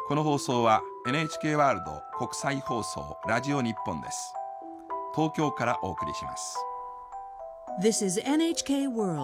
この放送は NHK ワールド国際放送ラジオ日本です。東京からお送りします。 This is NHK World